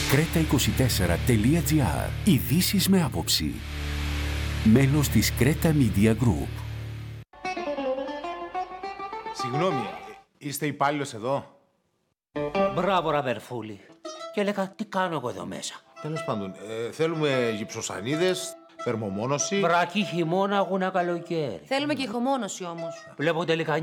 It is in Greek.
Creta24.gr. Ειδήσεις με άποψη. Μέλος της Creta Media Group. Συγγνώμη, είστε υπάλληλος εδώ? Μπράβο, Ραβερφούλη. Και έλεγα, τι κάνω εγώ εδώ μέσα. Τέλος πάντων, θέλουμε γυψοσανίδες, θερμομόνωση. Βρακή χειμώνα, αγώνα καλοκαίρι. Θέλουμε και ηχομόνωση όμως. Βλέπω τελικά